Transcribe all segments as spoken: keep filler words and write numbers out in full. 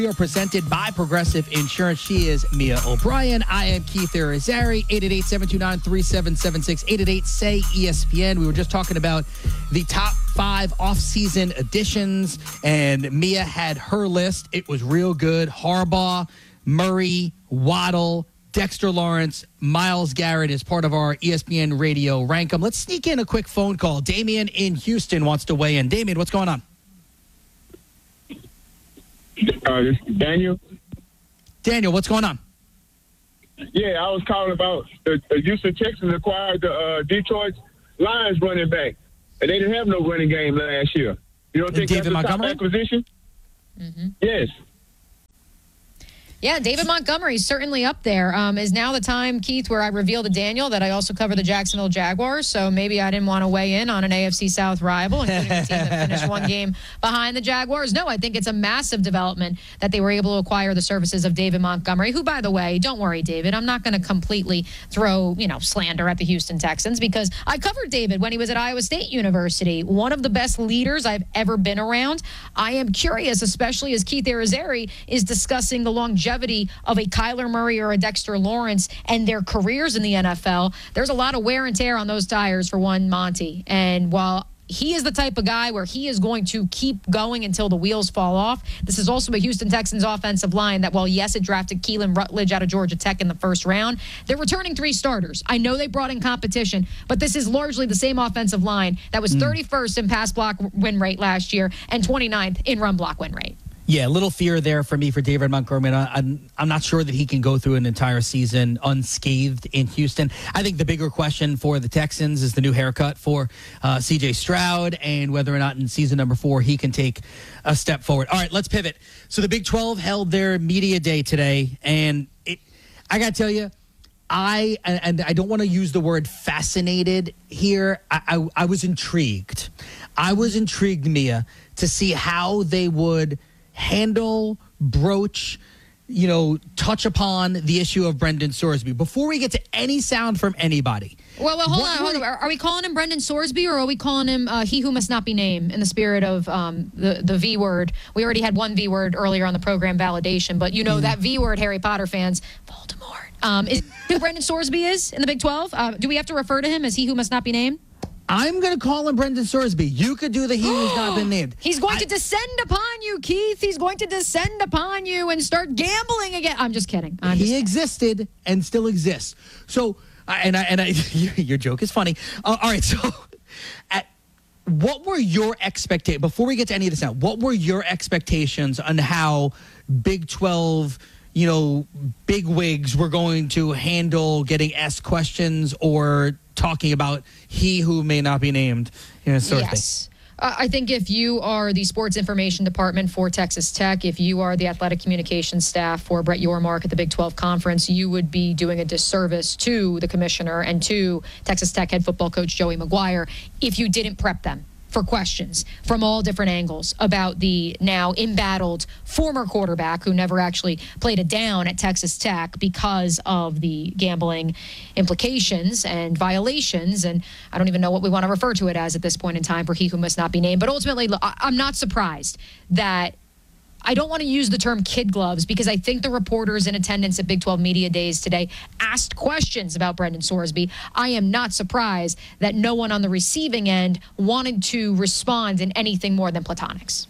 We are presented by Progressive Insurance. She is Mia O'Brien. I am Keith Irizarry. eight eight eight, seven two nine, three seven seven six. eight eight eight, S A Y, E S P N. We were just talking about the top five off-season additions, and Mia had her list. It was real good. Harbaugh, Murray, Waddle, Dexter Lawrence, Myles Garrett is part of our E S P N Radio Rank 'em. Let's sneak in a quick phone call. Damien in Houston wants to weigh in. Damien, what's going on? Uh, this is Daniel. Daniel, what's going on? Yeah, I was calling about the, the Houston Texans acquired the uh, Detroit Lions running back, and they didn't have no running game last year. You don't think David that's a top Montgomery? acquisition? Mm-hmm. Yes. Yeah, David Montgomery is certainly up there. Um, is now the time, Keith, where I reveal to Daniel that I also cover the Jacksonville Jaguars, so maybe I didn't want to weigh in on an A F C South rival, including a team that finished one game behind the Jaguars. No, I think it's a massive development that they were able to acquire the services of David Montgomery, who, by the way, don't worry, David, I'm not going to completely throw, you know, slander at the Houston Texans, because I covered David when he was at Iowa State University, one of the best leaders I've ever been around. I am curious, especially as Keith Irizarry is discussing the longevity of a Kyler Murray or a Dexter Lawrence and their careers in the N F L. There's a lot of wear and tear on those tires for one Monty. And while he is the type of guy where he is going to keep going until the wheels fall off, this is also a Houston Texans offensive line that, while yes, it drafted Keelan Rutledge out of Georgia Tech in the first round, they're returning three starters. I know they brought in competition, but this is largely the same offensive line that was thirty-first in pass block win rate last year and twenty-ninth in run block win rate. Yeah, a little fear there for me for David Montgomery. I'm I'm not sure that he can go through an entire season unscathed in Houston. I think the bigger question for the Texans is the new haircut for uh, C J Stroud and whether or not in season number four he can take a step forward. All right, let's pivot. So the Big twelve held their media day today, and it, I got to tell you, I and I don't want to use the word fascinated here. I, I, I was intrigued. I was intrigued, Mia, to see how they would handle, broach, you know, touch upon the issue of Brendan Sorsby. Before we get to any sound from anybody. Well, well, hold what on, hold on. Are, are we calling him Brendan Sorsby, or are we calling him uh, he who must not be named, in the spirit of um, the, the V word? We already had one V word earlier on the program, validation, but you know mm. that V word, Harry Potter fans, Voldemort. Um, is who Brendan Sorsby is in the Big twelve? Uh, do we have to refer to him as he who must not be named? I'm going to call him Brendan Sorsby. You could do the he who's not been named. He's going I, to descend upon you, Keith. He's going to descend upon you and start gambling again. I'm just kidding. I'm he just existed and still exists. So, and I, and I, your joke is funny. Uh, all right, so at, what were your expectations, before we get to any of this now, what were your expectations on how Big twelve, you know, big wigs were going to handle getting asked questions or talking about he who may not be named, you know, sort yes. Uh, I think if you are the sports information department for Texas Tech, if you are the athletic communications staff for Brett Yormark at the Big twelve Conference, you would be doing a disservice to the commissioner and to Texas Tech head football coach Joey McGuire if you didn't prep them for questions from all different angles about the now embattled former quarterback who never actually played a down at Texas Tech because of the gambling implications and violations. And I don't even know what we want to refer to it as at this point in time for he who must not be named. But ultimately, I'm not surprised that I don't want to use the term kid gloves, because I think the reporters in attendance at Big twelve Media Days today asked questions about Brendan Sorsby. I am not surprised that no one on the receiving end wanted to respond in anything more than platonics.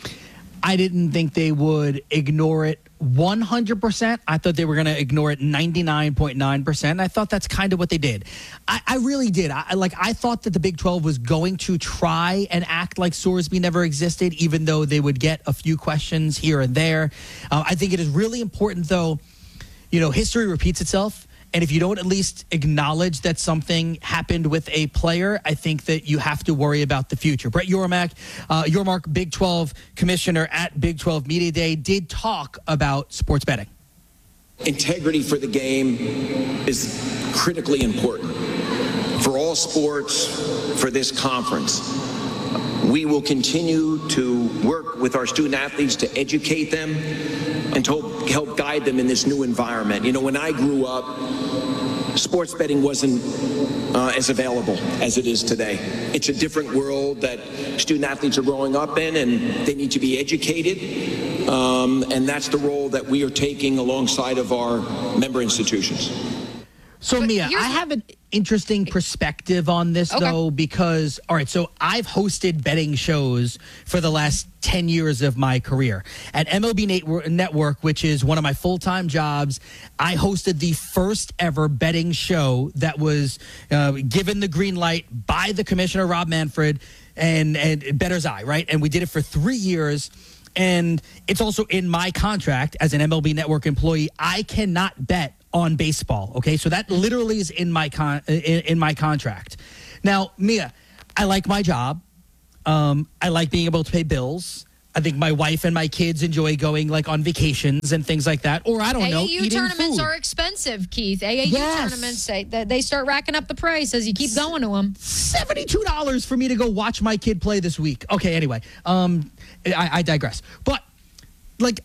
I didn't think they would ignore it one hundred percent. I thought they were going to ignore it ninety-nine point nine percent. I thought that's kind of what they did. I, I really did. I like. I thought that the Big twelve was going to try and act like Sorsby never existed, even though they would get a few questions here and there. Uh, I think it is really important, though. You know, history repeats itself. And if you don't at least acknowledge that something happened with a player, I think that you have to worry about the future. Brett Yormark, uh, Yormark, Big twelve commissioner at Big twelve Media Day, did talk about sports betting. Integrity for the game is critically important for all sports, for this conference. We will continue to work with our student athletes to educate them and to help guide them in this new environment. You know, when I grew up, sports betting wasn't uh, as available as it is today. It's a different world that student athletes are growing up in, and they need to be educated. Um, and that's the role that we are taking alongside of our member institutions. So, But Mia, here's I the- have an interesting perspective on this, Okay. though, because, all right, so I've hosted betting shows for the last ten years of my career. At M L B Net- Network, which is one of my full-time jobs, I hosted the first ever betting show that was uh, given the green light by the commissioner, Rob Manfred, and, and Bettor's Eye, right? And we did it for three years. And it's also in my contract as an M L B Network employee. I cannot bet on baseball. Okay, so that literally is in my con- in, in my contract. Now, Mia, I like my job. Um, I like being able to pay bills. I think my wife and my kids enjoy going like on vacations and things like that. Or I don't know, A A U eating tournaments food. are expensive, Keith. A A U Yes. tournaments, they, they start racking up the price as you keep going to them. seventy-two dollars for me to go watch my kid play this week. Okay, anyway, um, I, I digress. But, like,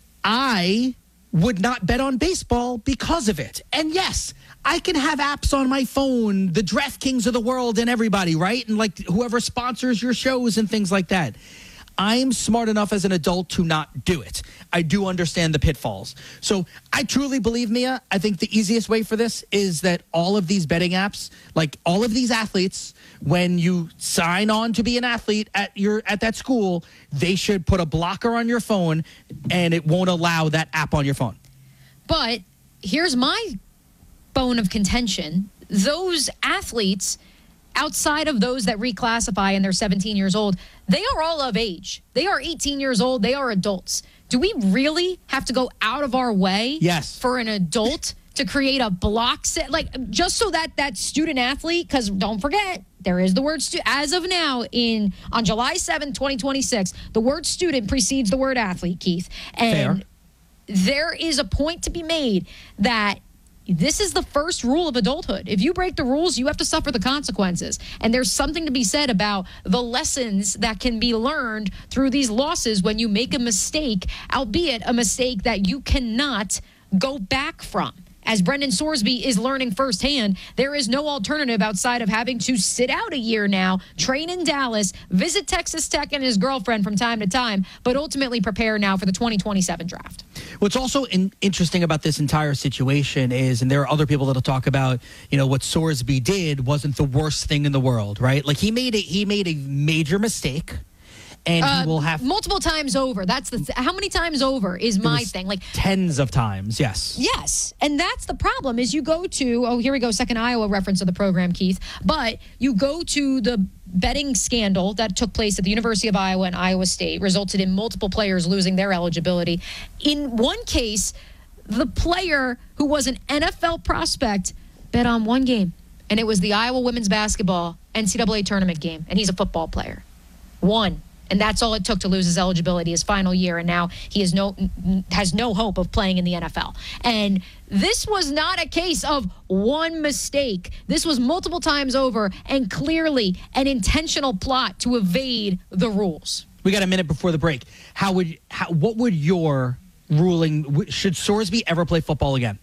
I would not bet on baseball because of it. And yes, I can have apps on my phone, the DraftKings of the world and everybody, right? And, like, whoever sponsors your shows and things like that. I'm smart enough as an adult to not do it. I do understand the pitfalls. So I truly believe, Mia, I think the easiest way for this is that all of these betting apps, like all of these athletes, when you sign on to be an athlete at your at that school, they should put a blocker on your phone and it won't allow that app on your phone. But here's my bone of contention. Those athletes, outside of those that reclassify and they're seventeen years old, they are all of age. They are eighteen years old. They are adults. Do we really have to go out of our way Yes. for an adult to create a block set? Like, just so that that student athlete, because don't forget, there is the word stu- as of now in on July seventh, twenty twenty-six, the word student precedes the word athlete, Keith. And Fair. there is a point to be made that this is the first rule of adulthood. If you break the rules, you have to suffer the consequences. And there's something to be said about the lessons that can be learned through these losses when you make a mistake, albeit a mistake that you cannot go back from. As Brendan Sorsby is learning firsthand, there is no alternative outside of having to sit out a year now, train in Dallas, visit Texas Tech and his girlfriend from time to time, but ultimately prepare now for the twenty twenty-seven draft. What's also in, interesting about this entire situation is, and there are other people that'll talk about, you know, what Sorsby did wasn't the worst thing in the world, right? Like he made a he made a major mistake, and Uh, he will have multiple times over. That's the th- how many times over is it my was thing. Like, tens of times. Yes. yes, and that's the problem. Is you go to oh here we go second Iowa reference of the program, Keith. But you go to the betting scandal that took place at the University of Iowa and Iowa State, resulted in multiple players losing their eligibility. In one case, the player who was an N F L prospect bet on one game, and it was the Iowa women's basketball N C double A tournament game, and he's a football player. One. And that's all it took to lose his eligibility his final year. And now he has no has no hope of playing in the N F L. And this was not a case of one mistake. This was multiple times over and clearly an intentional plot to evade the rules. We got a minute before the break. How would how, what would your ruling? Should Sorsby ever play football again?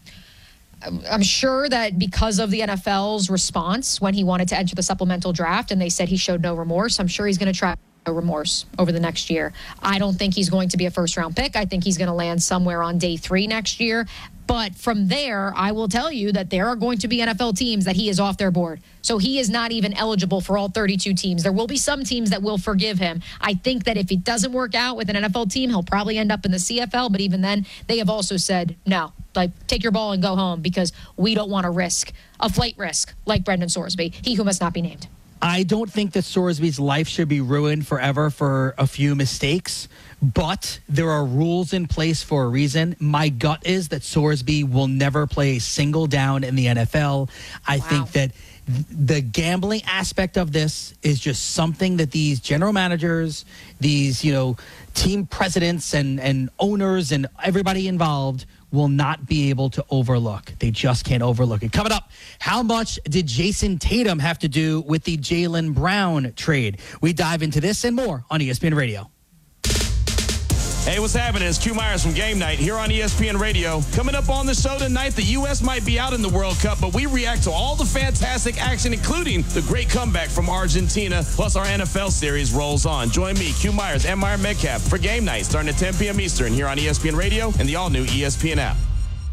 I'm sure that because of the N F L's response when he wanted to enter the supplemental draft and they said he showed no remorse, I'm sure he's going to try no remorse over the next year. I don't think he's going to be a first round pick. I think he's going to land somewhere on day three next year. But from there, I will tell you that there are going to be N F L teams that he is off their board. So he is not even eligible for all thirty-two teams. There will be some teams that will forgive him. I think that if it doesn't work out with an N F L team, he'll probably end up in the C F L. But even then, they have also said, no, like take your ball and go home because we don't want to risk a flight risk like Brendan Sorsby, he who must not be named. I don't think that Sorsby's life should be ruined forever for a few mistakes, but there are rules in place for a reason. My gut is that Sorsby will never play a single down in the N F L. I Wow. think that th- the gambling aspect of this is just something that these general managers, these, you know, team presidents and, and owners and everybody involved will not be able to overlook. They just can't overlook it. Coming up, how much did Jason Tatum have to do with the Jaylen Brown trade? We dive into this and more on E S P N Radio. Hey, what's happening? It's Q Myers from Game Night here on E S P N Radio. Coming up on the show tonight, the U S might be out in the World Cup, but we react to all the fantastic action, including the great comeback from Argentina. Plus, our N F L series rolls on. Join me, Q Myers, and Meyer Metcalf for Game Night starting at ten p.m. Eastern here on E S P N Radio and the all-new E S P N app.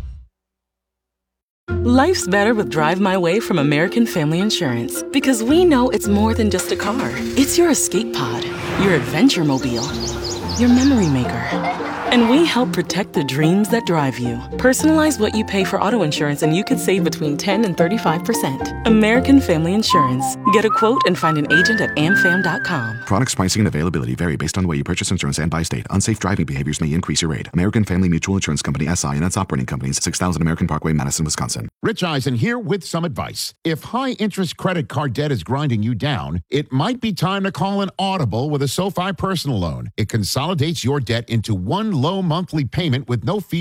Life's better with Drive My Way from American Family Insurance because we know it's more than just a car. It's your escape pod, your adventure mobile, your memory maker. And we help protect the dreams that drive you. Personalize what you pay for auto insurance and you could save between ten and thirty-five percent. American Family Insurance. Get a quote and find an agent at am fam dot com. Products, pricing, and availability vary based on the way you purchase insurance and by state. Unsafe driving behaviors may increase your rate. American Family Mutual Insurance Company, S I and its operating companies, six thousand American Parkway, Madison, Wisconsin. Rich Eisen here with some advice. If high-interest credit card debt is grinding you down, it might be time to call an Audible with a SoFi personal loan. It consolidates your debt into one low monthly payment with no fee